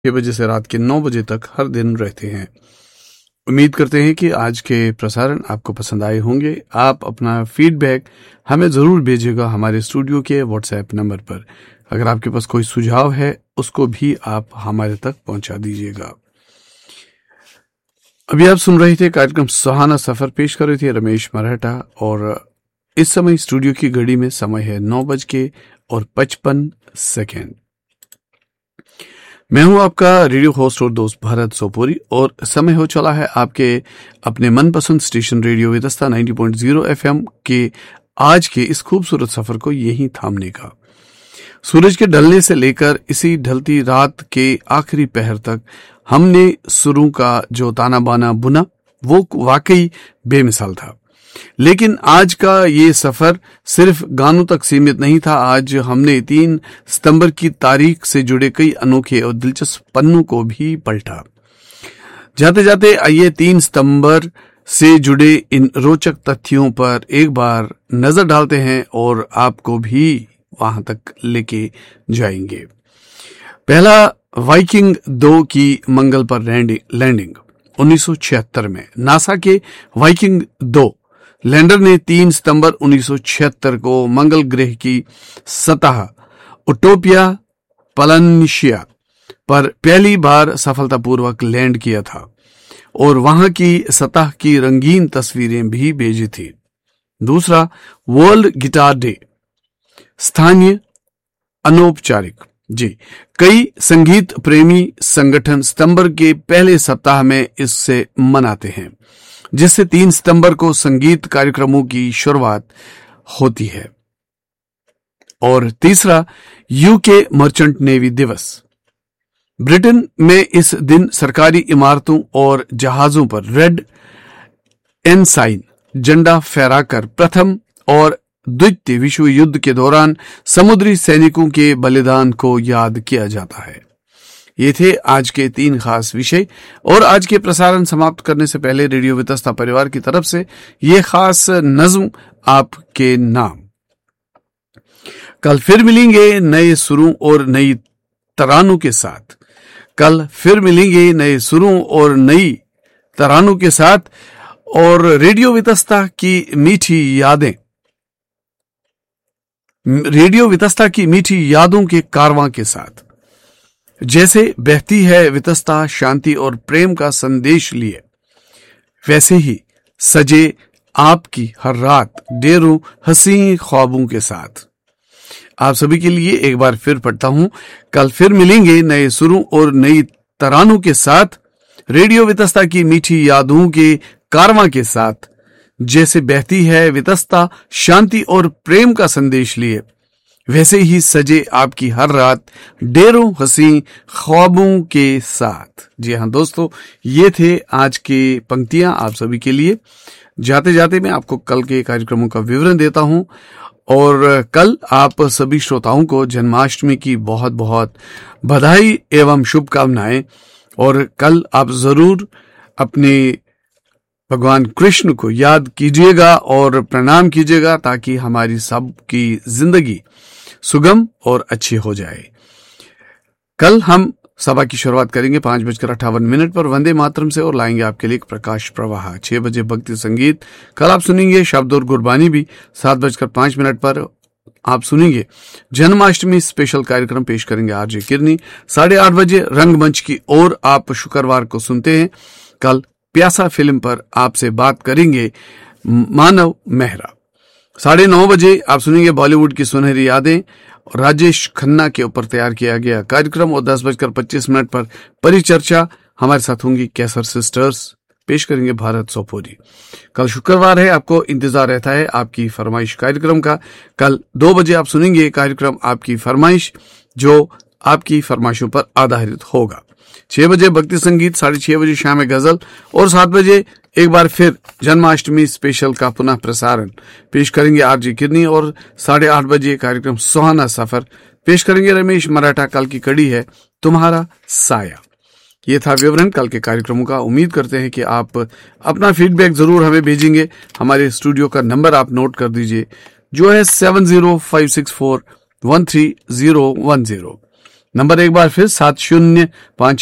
6 बजे से रात के 9 बजे तक हर दिन रहते हैं। उम्मीद करते हैं कि आज के प्रसारण आपको पसंद आए होंगे। आप अपना फीडबैक हमें ज़रूर भेजिएगा हमारे स्टूडियो के व्हाट्सएप नंबर पर। अगर आपके पास कोई सुझाव है उसको भी आप हमारे तक पहुंचा दीजिएगा। अभी आप सुन रहे थे कार्यक्रम सुहाना सफर, पेश कर रहे थे रमेश मराठा, और इस समय स्टूडियो की घड़ी में समय है 9:55। मैं हूं आपका रेडियो होस्ट और दोस्त भरत सोपोरी, और समय हो चला है आपके अपने मनपसंद स्टेशन रेडियो विदस्ता 90.0 FM के आज के इस खूबसूरत सफर को यहीं थामने का। सूरज के ढलने से लेकर इसी ढलती रात के आखिरी पहर तक हमने सुरों का जो ताना बाना बुना वो वाकई बेमिसाल था। लेकिन आज का ये सफर सिर्फ गानों तक सीमित नहीं था। आज हमने 3 सितंबर की तारीख से जुड़े कई अनोखे और दिलचस्प पन्नों को भी पलटा। जाते जाते आइए 3 सितंबर से जुड़े इन रोचक तथ्यों पर एक बार नजर डालते हैं और आपको भी वहां तक लेके जाएंगे। पहला, वाइकिंग 2 की मंगल पर लैंडिंग 1976 में। नासा के वाइकिंग 2 लैंडर ने 3 सितंबर 1976 को मंगल ग्रह की सतह उटोपिया पलानिशिया पर पहली बार सफलतापूर्वक लैंड किया था और वहां की सतह की रंगीन तस्वीरें भी भेजी थी। दूसरा, वर्ल्ड गिटार डे, स्थानीय अनौपचारिक। जी, कई संगीत प्रेमी संगठन सितंबर के पहले सप्ताह में इससे मनाते हैं, जिससे 3 सितंबर को संगीत कार्यक्रमों की शुरुआत होती है। और तीसरा, यूके मर्चेंट नेवी दिवस। ब्रिटेन में इस दिन सरकारी इमारतों और जहाजों पर रेड एनसाइन झंडा फहराकर प्रथम और द्वितीय विश्व युद्ध के दौरान समुद्री सैनिकों के बलिदान को याद किया जाता है। ये थे आज के 3 खास विषय, और आज के प्रसारण समाप्त करने से पहले रेडियो वितस्ता परिवार की तरफ से ये खास नज्म आपके नाम। कल फिर मिलेंगे नए सुरों और नई तरानों के साथ। कल फिर मिलेंगे नए सुरों और नई तरानों के साथ, और रेडियो वितस्ता की मीठी यादों के कारवां के साथ। जैसे बहती है वितस्ता शांति और प्रेम का संदेश लिए, वैसे ही सजे आपकी हर रात डेरों हंसी ख्वाबों के साथ। आप सभी के लिए एक बार फिर पढ़ता हूं। कल फिर मिलेंगे नए सुरों और नई तरानों के साथ, रेडियो वितस्ता की मीठी यादों के कारवां के साथ। जैसे बहती है वितस्ता शांति और प्रेम का संदेश लिए, वैसे ही सजे आपकी हर रात डेरों हंसी ख्वाबों के साथ। जी हाँ दोस्तों, ये थे आज के पंक्तियां आप सभी के लिए। जाते जाते मैं आपको कल के कार्यक्रमों का विवरण देता हूं, और कल आप सभी श्रोताओं को जन्माष्टमी की बहुत बहुत बधाई एवं शुभकामनाएं। और कल आप जरूर अपने भगवान कृष्ण को याद कीजिएगा और प्रणाम कीजिएगा, ताकि हमारी सबकी जिंदगी सुगम और अच्छी हो जाए। कल हम सभा की शुरुआत करेंगे 5:58 पर वंदे मातरम से, और लाएंगे आपके लिए एक प्रकाश प्रवाह। 6 बजे भक्ति संगीत। कल आप सुनेंगे शब्द और गुरबानी भी। 7:05 पर आप सुनेंगे जन्माष्टमी स्पेशल कार्यक्रम, पेश करेंगे आरजे किरनी। 8:30 बजे रंगमंच की ओर आप शुक्रवार को सुनते हैं। कल प्यासा फिल्म पर आपसे बात करेंगे मानव मेहरा। 9:30 बजे आप सुनेंगे बॉलीवुड की सुनहरी यादें, राजेश खन्ना के ऊपर तैयार किया गया कार्यक्रम। और 10:25 पर परिचर्चा हमारे साथ होंगी कैसर सिस्टर्स, पेश करेंगे भारत सोपोरी। कल शुक्रवार है, आपको इंतजार रहता है आपकी फरमाइश कार्यक्रम का। कल 2 बजे आप सुनेंगे कार्यक्रम आपकी फरमाइश, जो आपकी फरमाइशों पर आधारित होगा। 6 बजे भक्ति संगीत, 6:30 बजे शाम गजल, और 7 बजे एक बार फिर जन्माष्टमी स्पेशल का पुनः प्रसारण पेश करेंगे आरजी किरनी। और 8:30 बजे कार्यक्रम सुहाना सफर पेश करेंगे रमेश मराठा। कल की कड़ी है तुम्हारा साया। ये था विवरण कल के कार्यक्रमों का। उम्मीद करते हैं कि आप अपना फीडबैक जरूर हमें भेजेंगे। हमारे स्टूडियो का नंबर आप नोट कर दीजिए, जो है 7056413010। नंबर एक बार फिर 7056